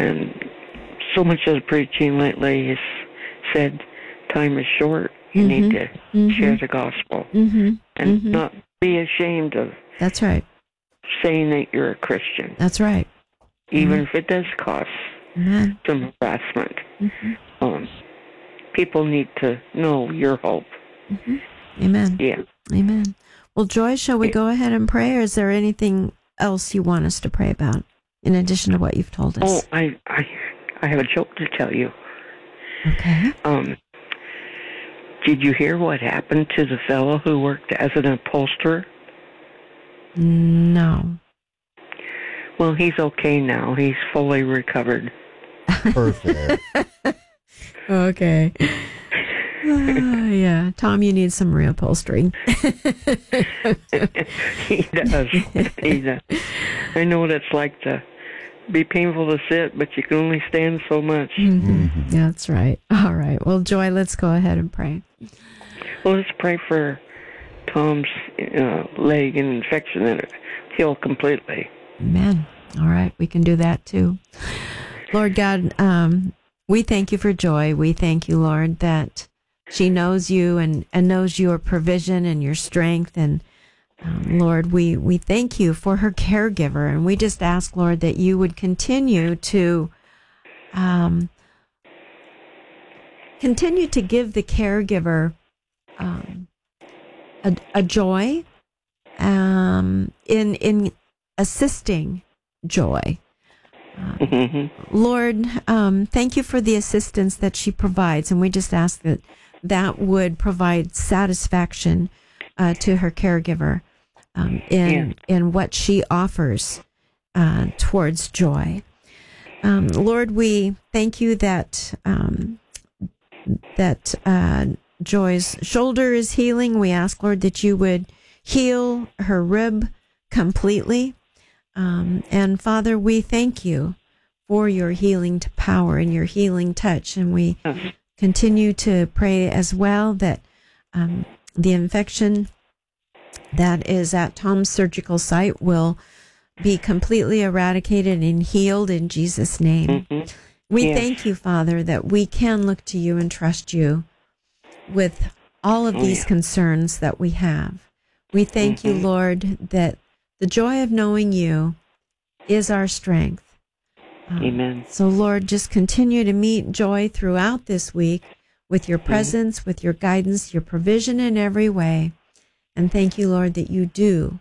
And so much of the preaching lately has said time is short. You need to share the gospel and not be ashamed of That's right. saying that you're a Christian. That's right. Even if it does cost some harassment. People need to know your hope. Amen. Yeah. Amen. Well, Joy, shall we go ahead and pray, or is there anything else you want us to pray about in addition to what you've told us? Oh, I have a joke to tell you. Okay. Did you hear what happened to the fellow who worked as an upholsterer? No. Well, he's okay now. He's fully recovered. Perfect. Okay. Yeah. Tom, you need some reupholstering. He does. He does. I know what it's like to be painful to sit, but you can only stand so much. That's right. All right. Well, Joy, let's go ahead and pray. Well, let's pray for Tom's leg and infection that it heal completely. Amen. All right. We can do that too. Lord God, we thank you for Joy. We thank you, Lord, that she knows you and knows your provision and your strength. And Lord, we thank you for her caregiver. And we just ask, Lord, that you would continue to give the caregiver a joy in assisting Joy. Lord, thank you for the assistance that she provides, and we just ask that would provide satisfaction to her caregiver in what she offers towards Joy. Lord, we thank you that Joy's shoulder is healing. We ask, Lord, that you would heal her rib completely. And Father, we thank you for your healing power and your healing touch. And we continue to pray as well that the infection that is at Tom's surgical site will be completely eradicated and healed in Jesus' name. We thank you, Father, that we can look to you and trust you with all of these concerns that we have. We thank you, Lord, that the joy of knowing you is our strength. Amen. So, Lord, just continue to meet Joy throughout this week with your presence, with your guidance, your provision in every way. And thank you, Lord, that you do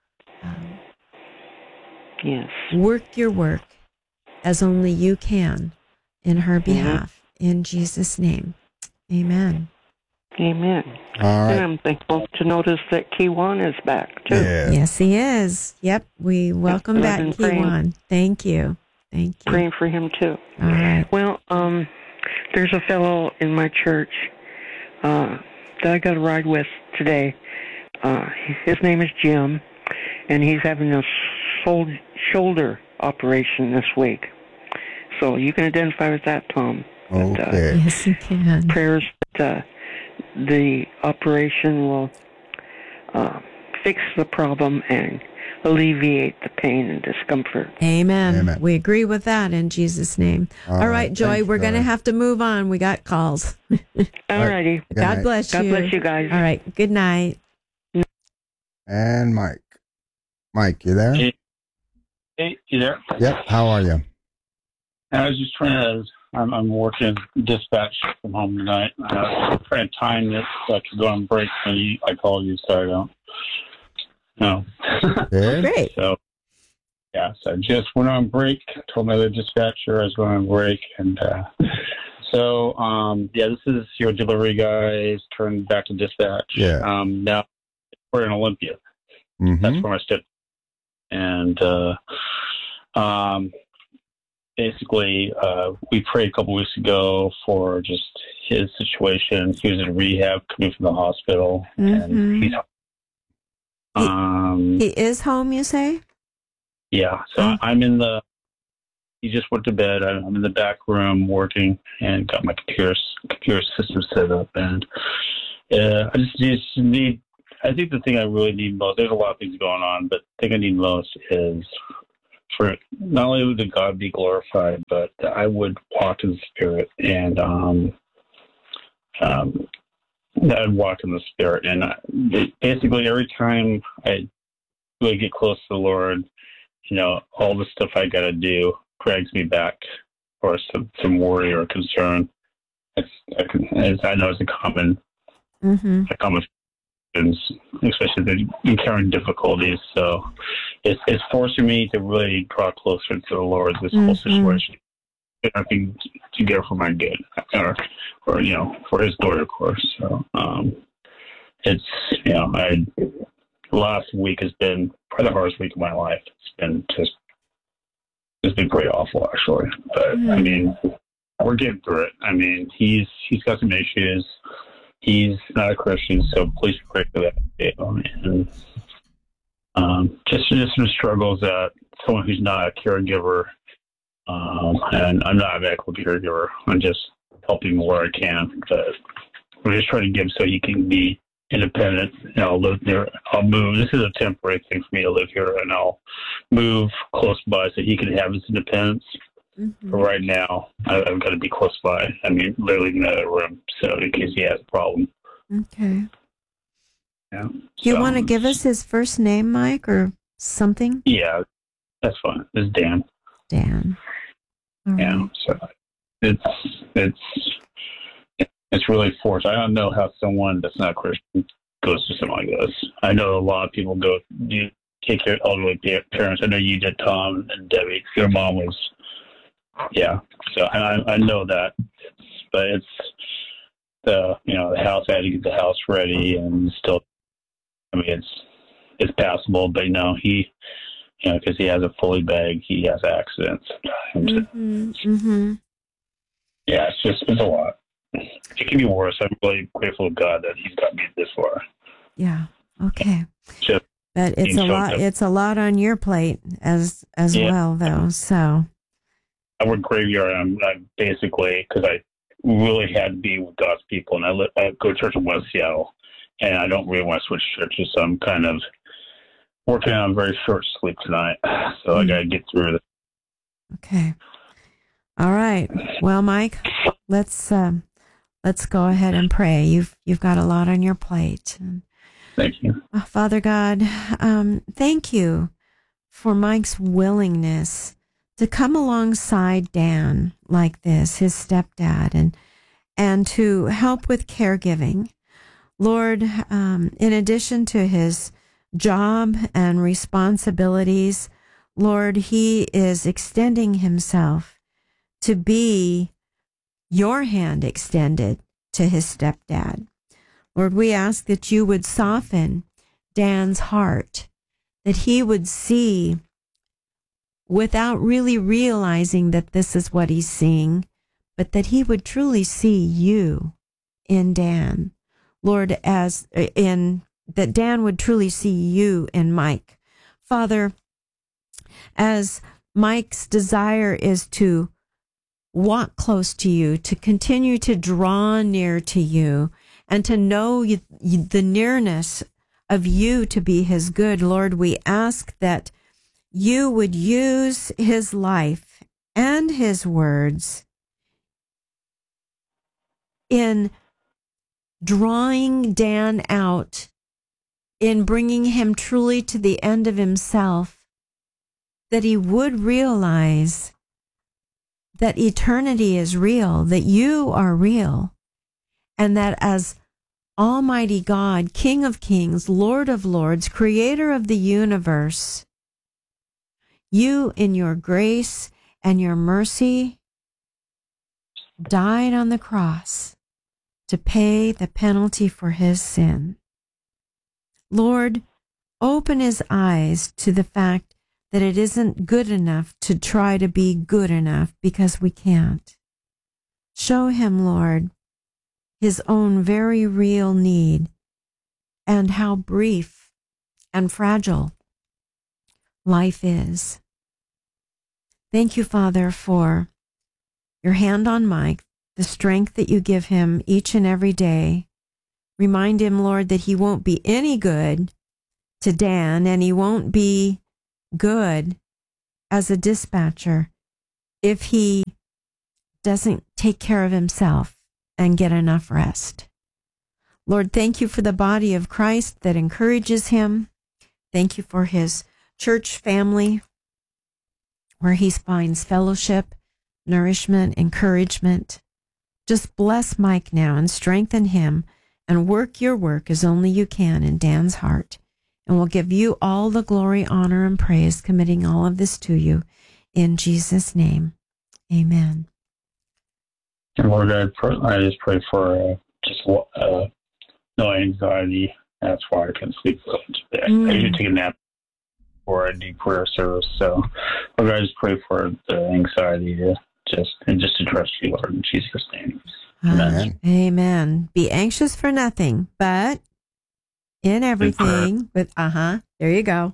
work your work as only you can in her behalf. In Jesus' name, amen. Amen. All right. And I'm thankful to notice that Kiwan is back, too. Yeah. Yes, he is. Yep, we welcome back I've been Kiwan. Thank you. Thank you. Praying for him, too. All right. Well, there's a fellow in my church that I got a ride with today. His name is Jim, and he's having a shoulder operation this week. So you can identify with that, Tom. Okay. Yes, you can. Prayers that the operation will fix the problem and alleviate the pain and discomfort. Amen. Amen. We agree with that in Jesus' name. All right, Joy, Thanks, we're going to Joy. have to move on. We got calls. All righty. God bless you. God bless you guys. All right. Good night. And Mike. Mike, you there? Hey, you there? Yep. How are you? I was just trying to, I'm working dispatch from home tonight. Trying to time it so I could go on break when I called you, so I don't know. Good. Great. So, yeah, so I just went on break, told my other dispatcher I was going on break, and this is your delivery guys turned back to dispatch. Yeah. Now we're in Olympia. Mm-hmm. That's where I stood. And basically, we prayed a couple weeks ago for just his situation. He was in rehab coming from the hospital, and he's he is home, you say? yeah. So I'm in the. He just went to bed. I'm in the back room working and got my computer system set up, and I just need. I think the thing I really need most. There's a lot of things going on, but the thing I need most is for not only would God be glorified, but that I would walk in the Spirit, and that I'd walk in the Spirit. And basically, every time I really get close to the Lord, all the stuff I got to do drags me back, or some worry or concern. I know it's a common, especially the encountering difficulties. So it's forcing me to really draw closer to the Lord. This whole situation, nothing together for my good, or for His glory, of course. So it's last week has been probably the hardest week of my life. It's been pretty awful, actually. But I mean, we're getting through it. I mean, he's got some issues. He's not a Christian, so please pray for that. And just some struggles that someone who's not a caregiver, and I'm not a medical caregiver. I'm just helping where I can. But I'm just trying to give so he can be independent. I'll live there. I'll move. This is a temporary thing for me to live here, and I'll move close by so he can have his independence. But right now, I've got to be close by. I mean, literally in another room, so in case he has a problem. Okay. Yeah. Do you want to give us his first name, Mike, or something? Yeah, that's fine. It's Dan. Dan. All yeah. Right. So it's really forced. I don't know how someone that's not Christian goes to something like this. I know a lot of people take care of elderly parents. I know you did, Tom and Debbie. Your mom was. Yeah, so I know that, but it's the house. I had to get the house ready, and still, I mean, it's passable, but he, because he has a fully bag, he has accidents. Yeah, it's a lot. It can be worse. I'm really grateful to God that He's got me this far. Yeah. Okay. But it's a lot. It's a lot on your plate as well, though. So. I work graveyard. I'm basically, because I really had to be with God's people, and I go to church in West Seattle, and I don't really want to switch churches, so I'm kind of working on very short sleep tonight, so I got to get through this. Okay. All right. Well, Mike, let's go ahead and pray. You've got a lot on your plate. Thank you. Father God, thank you for Mike's willingness to come alongside Dan like this, his stepdad, and to help with caregiving. Lord, in addition to his job and responsibilities, Lord, he is extending himself to be your hand extended to his stepdad. Lord, we ask that you would soften Dan's heart, that he would see without really realizing that this is what he's seeing, but that he would truly see you in Dan. Lord, that Dan would truly see you in Mike. Father, as Mike's desire is to walk close to you, to continue to draw near to you, and to know the nearness of you to be his good, Lord, we ask that you would use his life and his words in drawing Dan out, in bringing him truly to the end of himself, that he would realize that eternity is real, that you are real, and that as Almighty God, King of Kings, Lord of Lords, Creator of the universe, you, in your grace and your mercy, died on the cross to pay the penalty for his sin. Lord, open his eyes to the fact that it isn't good enough to try to be good enough, because we can't. Show him, Lord, his own very real need and how brief and fragile life is. Thank you, Father, for your hand on Mike, the strength that you give him each and every day. Remind him, Lord, that he won't be any good to Dan, and he won't be good as a dispatcher if he doesn't take care of himself and get enough rest. Lord, thank you for the body of Christ that encourages him. Thank you for his church family where he finds fellowship, nourishment, encouragement. Just bless Mike now and strengthen him and work your work as only you can in Dan's heart. And we'll give you all the glory, honor, and praise, committing all of this to you in Jesus' name. Amen. And Lord, I just pray for no anxiety. That's why I couldn't sleep well today. I usually take a nap before I do prayer service. So, Lord, I just pray for the anxiety to just trust you, Lord, in Jesus' name. Amen. Amen. Be anxious for nothing, but in everything there you go.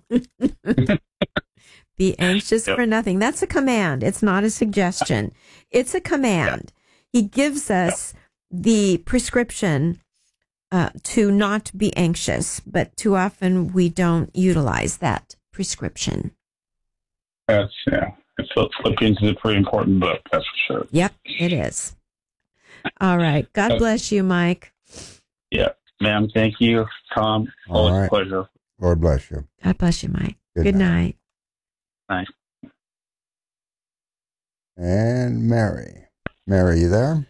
Be anxious for nothing. That's a command. It's not a suggestion. It's a command. He gives us the prescription to not be anxious, but too often we don't utilize that prescription. Philippians is a pretty important book, that's for sure. Yep, it is. All right. God bless you, Mike. Yeah. Ma'am, thank you. Tom, always a pleasure. Lord bless you. God bless you, Mike. Good night. Night. And Mary. Mary, you there?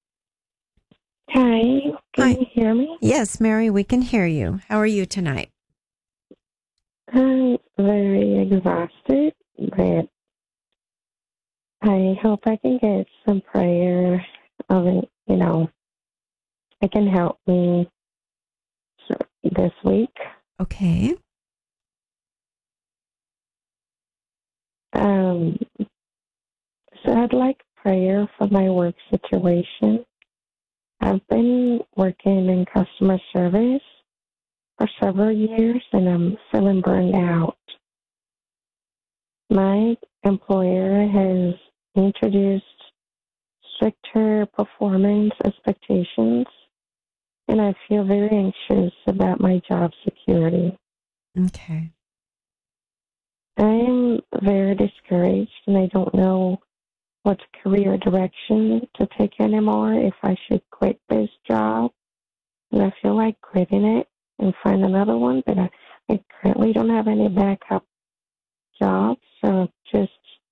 Hi. Can you hear me? Yes, Mary, we can hear you. How are you tonight? I'm very exhausted, but I hope I can get some prayer of it, it can help me this week. Okay. So I'd like prayer for my work situation. I've been working in customer service for several years, and I'm feeling burned out. My employer has introduced stricter performance expectations, and I feel very anxious about my job security. Okay. I'm very discouraged, and I don't know what career direction to take anymore, if I should quit this job. And I feel like quitting it and find another one, but I currently don't have any backup jobs, so just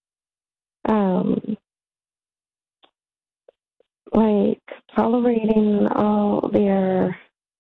tolerating all their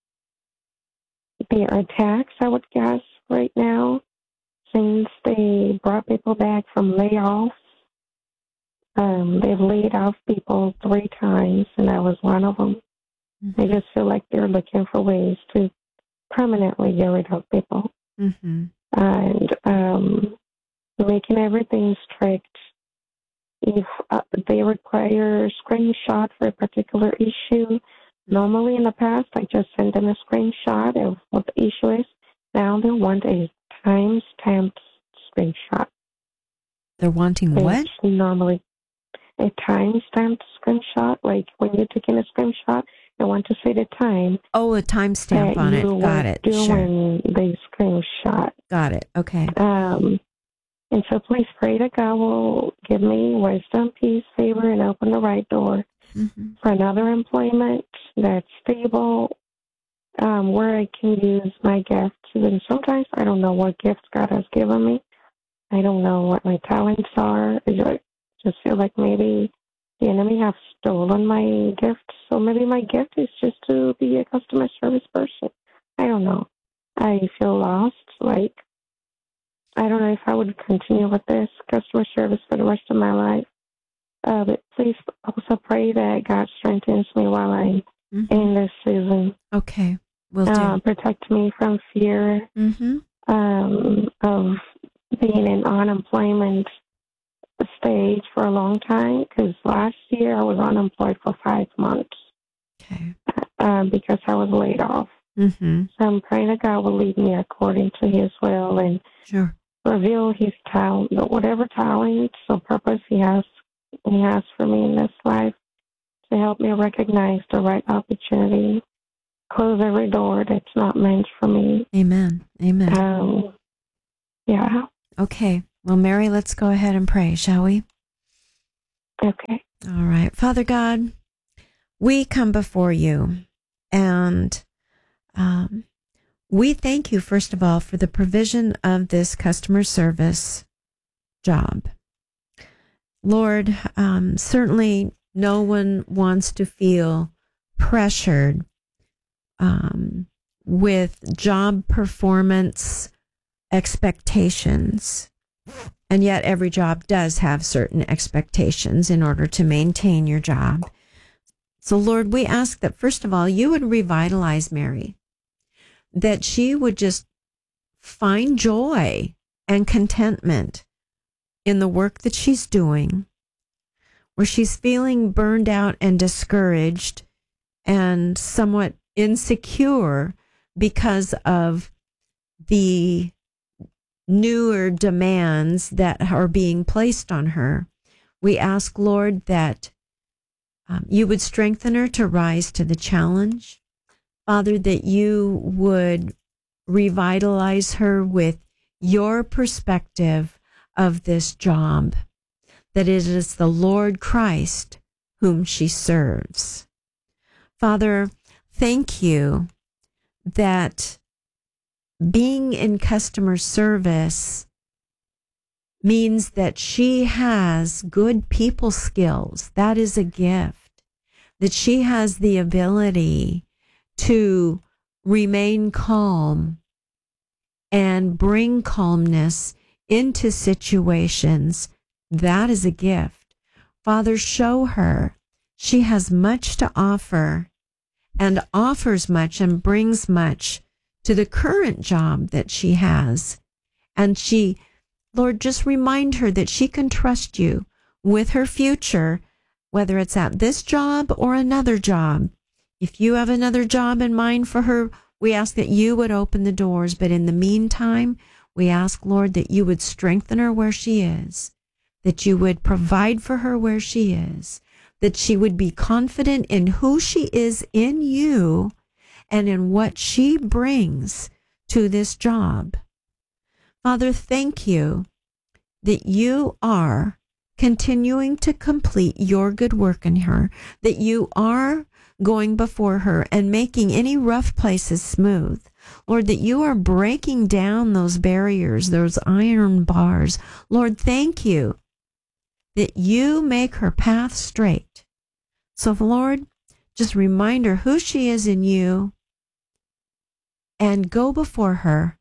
attacks, I would guess, right now, since they brought people back from layoffs. They've laid off people 3 times, and I was one of them. Mm-hmm. I just feel like they're looking for ways to permanently get rid of people. Mm-hmm. And making everything strict. If they require a screenshot for a particular issue, normally in the past I just send them a screenshot of what the issue is. Now they want a time-stamped screenshot. They're wanting what? Normally a time-stamped screenshot, like when you're taking a screenshot, they want to see the time. Oh, a timestamp on it. Got it. Doing the screenshot. Got it. Okay. And so please pray that God will give me wisdom, peace, favor, and open the right door for another employment that's stable, where I can use my gifts. And sometimes I don't know what gifts God has given me. I don't know what my talents are. I just feel like maybe the enemy have stolen my gift. So maybe my gift is just to be a customer service person. I don't know. I feel lost, I don't know if I would continue with this customer service for the rest of my life. But please also pray that God strengthens me while I'm in this season. Okay. Will do. Protect me from fear of being in unemployment stage for a long time, because last year I was unemployed for 5 months. Okay. Because I was laid off. Mm-hmm. So I'm praying that God will lead me according to His will and reveal His talent, whatever talent or purpose He has for me in this life, to help me recognize the right opportunity, close every door that's not meant for me. Amen. Amen. Yeah. Okay. Well, Mary, let's go ahead and pray, shall we? Okay. All right. Father God, we come before you, and we thank you, first of all, for the provision of this customer service job. Lord, certainly no one wants to feel pressured with job performance expectations. And yet every job does have certain expectations in order to maintain your job. So Lord, we ask that first of all, you would revitalize Mary, that she would just find joy and contentment in the work that she's doing, where she's feeling burned out and discouraged and somewhat insecure because of the newer demands that are being placed on her. We ask, Lord, that you would strengthen her to rise to the challenge. Father, that you would revitalize her with your perspective of this job, that it is the Lord Christ whom she serves. Father, thank you that being in customer service means that she has good people skills. That is a gift. That she has the ability to remain calm and bring calmness into situations. That is a gift. Father, show her she has much to offer and offers much and brings much to the current job that she has. And she, Lord, just remind her that she can trust you with her future, whether it's at this job or another job. If you have another job in mind for her, we ask that you would open the doors. But in the meantime, we ask, Lord, that you would strengthen her where she is, that you would provide for her where she is, that she would be confident in who she is in you and in what she brings to this job. Father, thank you that you are continuing to complete your good work in her, that you are going before her and making any rough places smooth. Lord, that you are breaking down those barriers, those iron bars. Lord, thank you that you make her path straight. So, Lord, just remind her who she is in you and go before her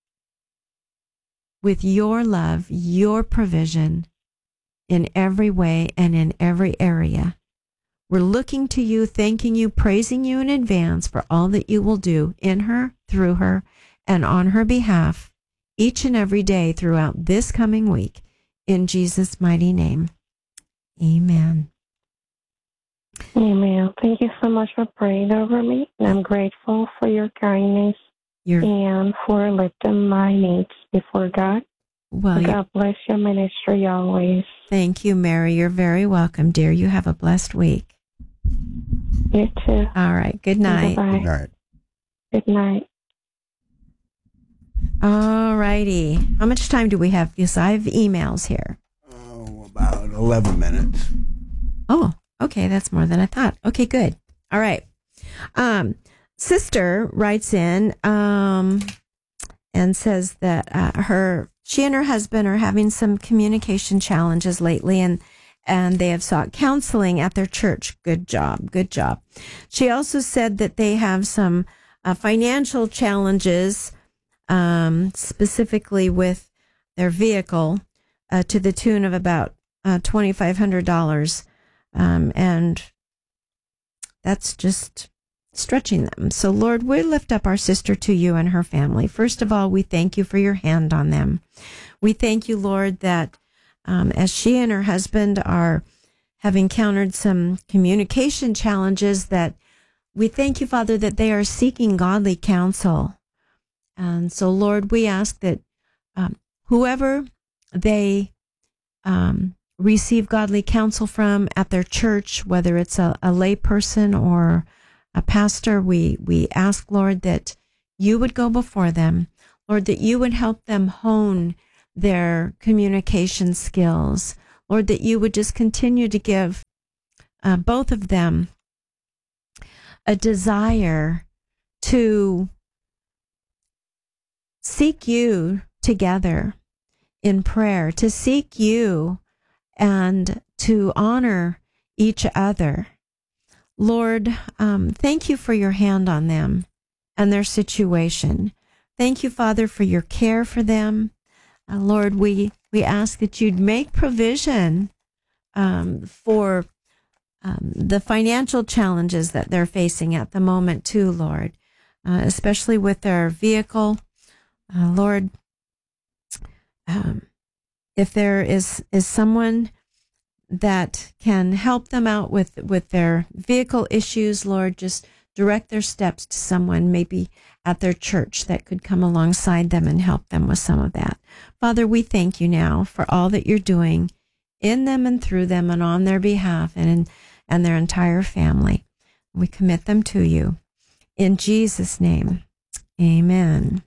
with your love, your provision in every way and in every area. We're looking to you, thanking you, praising you in advance for all that you will do in her, through her, and on her behalf each and every day throughout this coming week. In Jesus' mighty name, amen. Amen. Thank you so much for praying over me. And I'm grateful for your kindness and for lifting my needs before God. Well, God bless your ministry always. Thank you, Mary. You're very welcome, dear. You have a blessed week. You too. All right. Good night. Bye-bye. Good night. Good night. All righty. How much time do we have? Yes, I have emails here. Oh, about 11 minutes. Oh, okay. That's more than I thought. Okay, good. All right. Sister writes in and says that she and her husband are having some communication challenges lately, and they have sought counseling at their church. Good job. Good job. She also said that they have some financial challenges, specifically with their vehicle, to the tune of about $2,500. And that's just stretching them. So, Lord, we lift up our sister to you and her family. First of all, we thank you for your hand on them. We thank you, Lord, that as she and her husband have encountered some communication challenges, that we thank you, Father, that they are seeking godly counsel. And so, Lord, we ask that whoever they receive godly counsel from at their church, whether it's a lay person or a pastor, we ask, Lord, that you would go before them, Lord, that you would help them hone their communication skills. Lord, that you would just continue to give both of them a desire to seek you together in prayer, to seek you and to honor each other. Lord, thank you for your hand on them and their situation. Thank you, Father, for your care for them. Lord, we ask that you'd make provision for the financial challenges that they're facing at the moment too, Lord, especially with their vehicle. Lord, if there is someone that can help them out with their vehicle issues, Lord, just direct their steps to someone maybe at their church that could come alongside them and help them with some of that. Father, we thank you now for all that you're doing in them and through them and on their behalf and their entire family. We commit them to you. In Jesus' name, amen.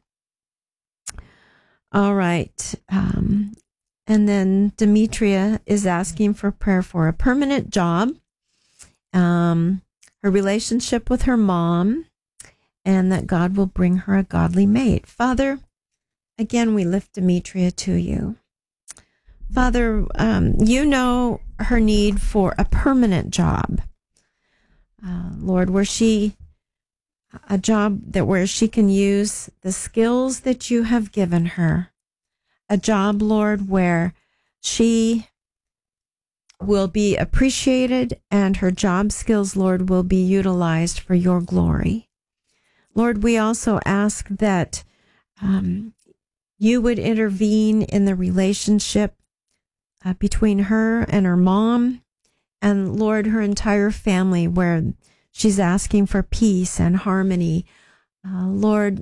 All right. And then Demetria is asking for prayer for a permanent job, her relationship with her mom, and that God will bring her a godly mate. Father, again, we lift Demetria to you. Father, you know her need for a permanent job. Lord, where she can use the skills that you have given her. A job, Lord, where she will be appreciated and her job skills, Lord, will be utilized for your glory. Lord, we also ask that you would intervene in the relationship between her and her mom and, Lord, her entire family, where she's asking for peace and harmony. Lord,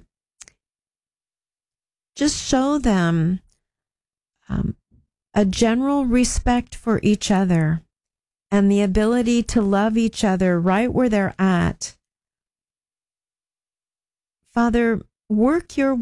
just show them a general respect for each other and the ability to love each other right where they're at. Father, work your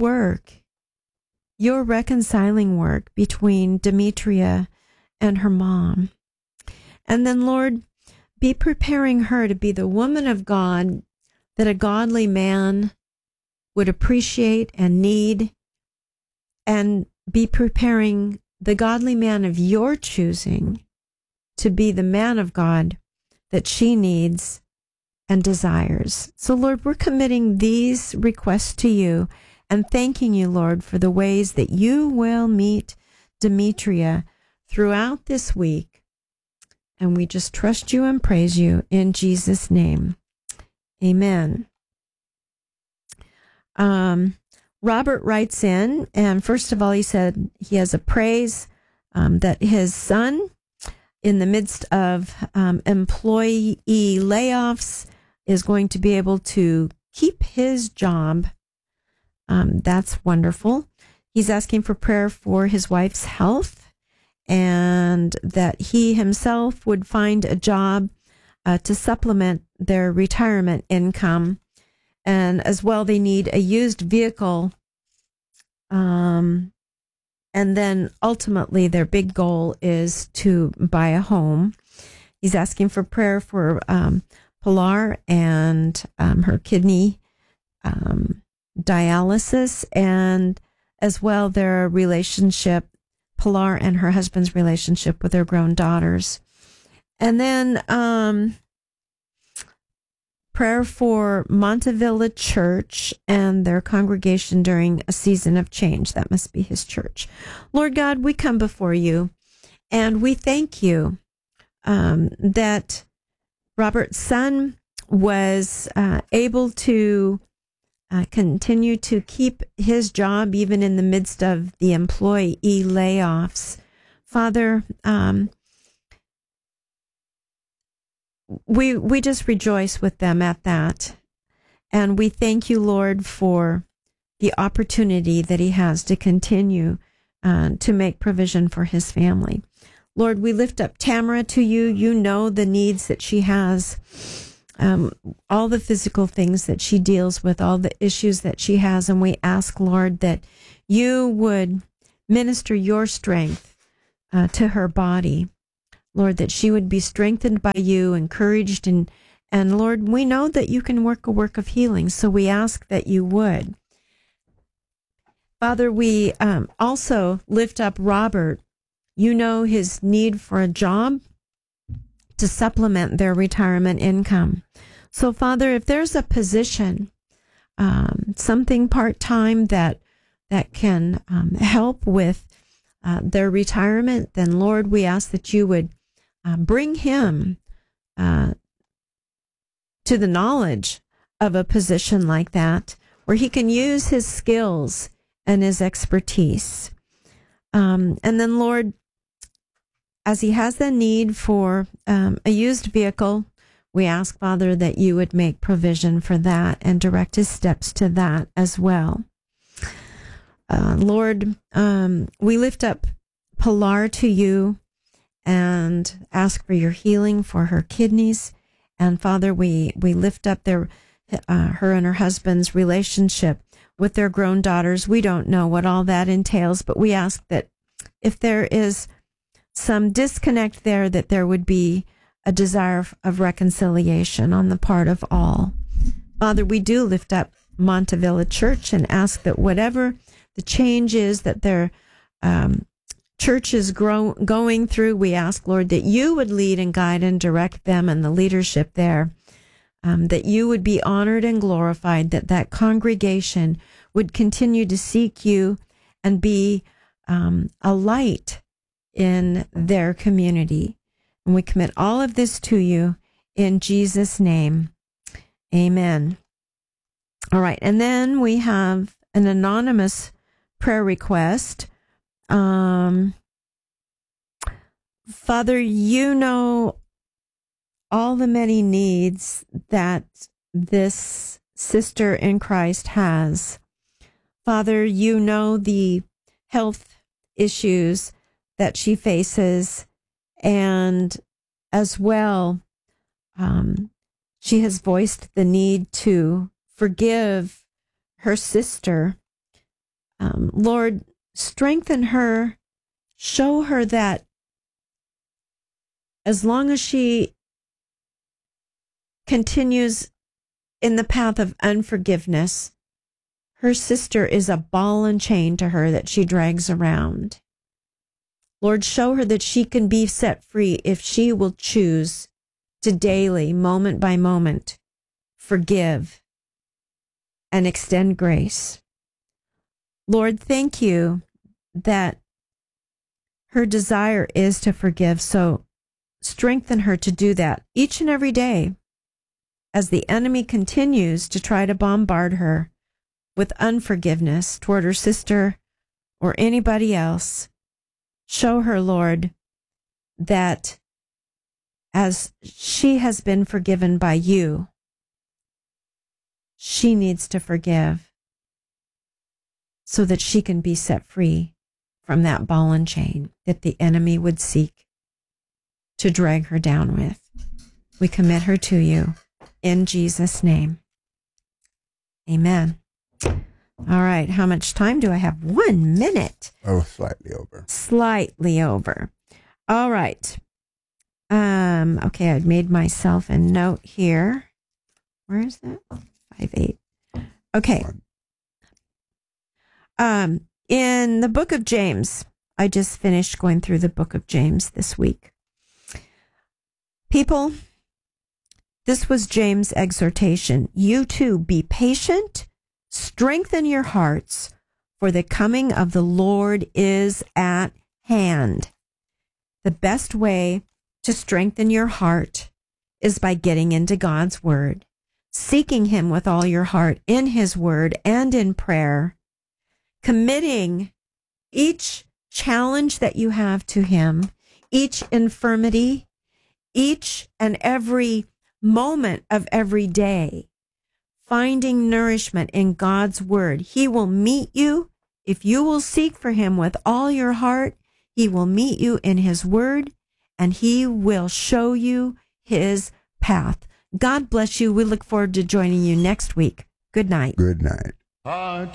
reconciling work between Demetria and her mom. And then, Lord, be preparing her to be the woman of God that a godly man would appreciate and need, and be preparing the godly man of your choosing to be the man of God that she needs and desires. So, Lord, we're committing these requests to you and thanking you, Lord, for the ways that you will meet Demetria throughout this week. And we just trust you and praise you in Jesus' name. Amen. Robert writes in, and first of all, he said he has a praise that his son, in the midst of employee layoffs, is going to be able to keep his job. That's wonderful. He's asking for prayer for his wife's health and that he himself would find a job to supplement their retirement income. And as well, they need a used vehicle. And then ultimately, their big goal is to buy a home. He's asking for prayer for Pilar and her kidney dialysis, and as well their relationship, Pilar and her husband's relationship with their grown daughters. And then prayer for Montevilla Church and their congregation during a season of change. That must be his church. Lord God, we come before you and we thank you that Robert's son was able to continue to keep his job even in the midst of the employee layoffs. Father, we just rejoice with them at that. And we thank you, Lord, for the opportunity that he has to continue to make provision for his family. Lord, we lift up Tamara to you. You know the needs that she has, all the physical things that she deals with, all the issues that she has. And we ask, Lord, that you would minister your strength to her body. Lord, that she would be strengthened by you, encouraged, and Lord, we know that you can work a work of healing, so we ask that you would. Father, we also lift up Robert. You know his need for a job to supplement their retirement income. So, Father, if there's a position, something part-time that can help with their retirement, then, Lord, we ask that you would bring him to the knowledge of a position like that, where he can use his skills and his expertise. And then, Lord, as he has the need for a used vehicle, we ask, Father, that you would make provision for that and direct his steps to that as well. Lord, we lift up Pilar to you and ask for your healing for her kidneys. And Father, we lift up her and her husband's relationship with their grown daughters. We don't know what all that entails, but we ask that if there is some disconnect there, that there would be a desire of reconciliation on the part of all. Father, we do lift up Montevilla Church and ask that whatever the change is that their church is going through, we ask, Lord, that you would lead and guide and direct them and the leadership there, that you would be honored and glorified, that congregation would continue to seek you and be a light in their community. And we commit all of this to you in Jesus' name. Amen. All right. And then we have an anonymous prayer request. Father, you know all the many needs that this sister in Christ has. Father, you know the health issues that she faces, and as well, she has voiced the need to forgive her sister. Lord, strengthen her, show her that as long as she continues in the path of unforgiveness, her sister is a ball and chain to her that she drags around. Lord, show her that she can be set free if she will choose to daily, moment by moment, forgive and extend grace. Lord, thank you that her desire is to forgive, so strengthen her to do that each and every day as the enemy continues to try to bombard her with unforgiveness toward her sister or anybody else. Show her, Lord, that as she has been forgiven by you, she needs to forgive so that she can be set free from that ball and chain that the enemy would seek to drag her down with. We commit her to you in Jesus' name. Amen. All right. How much time do I have? 1 minute. Oh, slightly over. Slightly over. All right. Okay, I've made myself a note here. Where is that? 5-8. Okay. In the book of James, I just finished going through the book of James this week. People, this was James' exhortation. You too, be patient, strengthen your hearts, for the coming of the Lord is at hand. The best way to strengthen your heart is by getting into God's word, seeking him with all your heart in his word and in prayer, committing each challenge that you have to him, each infirmity, each and every moment of every day, finding nourishment in God's word. He will meet you if you will seek for him with all your heart. He will meet you in his word, and he will show you his path. God bless you. We look forward to joining you next week. Good night. Good night.